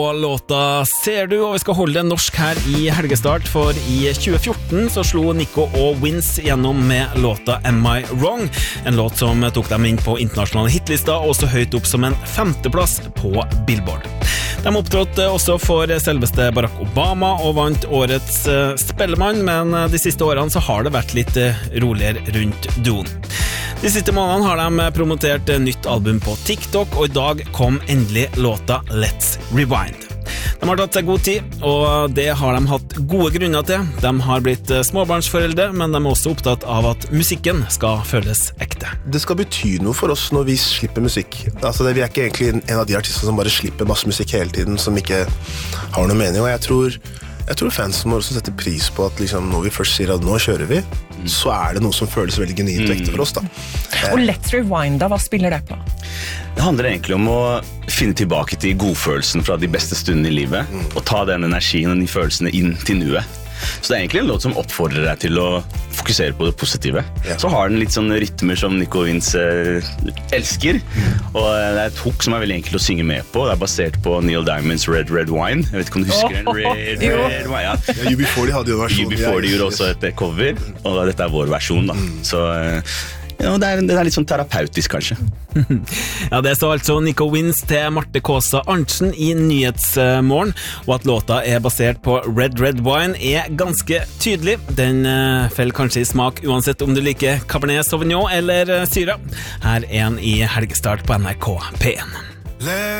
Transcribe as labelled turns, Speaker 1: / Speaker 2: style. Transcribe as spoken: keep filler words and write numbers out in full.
Speaker 1: Og låta Ser du, og vi skal holde det norsk her i helgestart, for i tjue fjorten så slo Nico og Vince gjennom med låta Am I Wrong, en låt som tok dem inn på internasjonale hitlister, og også høyt opp som en femteplass på Billboard. De opptrådte også for selveste Barack Obama og vant årets Spellemann, men de siste årene så har det vært litt roligere rundt duoen. De siste månedene har de promotert nytt album på TikTok, og i dag kom endelig låta Let's Rewind. De har tatt seg god tid, og det har de hatt gode grunner til. De har blitt småbarnsforeldre, men de er også opptatt av at musikken skal føles ekte.
Speaker 2: Det skal bety noe for oss når vi slipper musikk. Altså, det, vi er ikke egentlig en av de artistene som bare slipper masse musikk hele tiden, som ikke har noe mening, og jeg tror, jeg tror fansen må også sette pris på at liksom, når vi først sier at nå kjører vi, så er det noe som føles veldig genuint og ekte for oss da.
Speaker 3: Og Let's Rewind da, hva spiller det på?
Speaker 4: Det handler egentlig om å finne tilbake til godfølelsen fra de beste stundene i livet, mm. og ta den energien og de følelsene inn til nuet. Så det er egentlig en låt som oppfordrer deg til å fokusere på det positive. Ja. Så har den litt sånne rytmer som Nico og Vince eh, elsker, mm. og det er et hook som er veldig enkelt å synge med på. Det er basert på Neil Diamonds Red Red Wine. Jeg vet ikke om du husker den? Red
Speaker 2: oh,
Speaker 4: Red Wine, ja.
Speaker 2: Ja, U B forty hadde jo en versjon.
Speaker 4: U B forty gjorde også et cover, og dette er vår versjon da. Mm. Så ja, det, er, det er litt sånn terapeutisk kanskje.
Speaker 1: Ja, det så altså Nico Vince til Marte Kåsa Arntzen i Nyhetsmorgen, og at låta er basert på Red Red Wine er ganske tydelig. Den uh, feller kanskje i smak uansett om du liker Cabernet Sauvignon eller uh, Syra. Her er en i helgestart på N R K P en.